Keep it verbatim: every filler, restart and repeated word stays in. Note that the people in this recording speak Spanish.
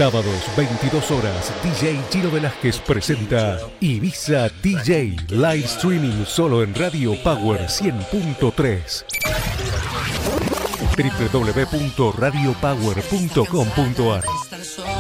Sábados, veintidós horas, D J Chino Velázquez presenta Ibiza D J, live streaming solo en Radio Power cien punto tres. doble u doble u doble u punto radio power punto com punto a r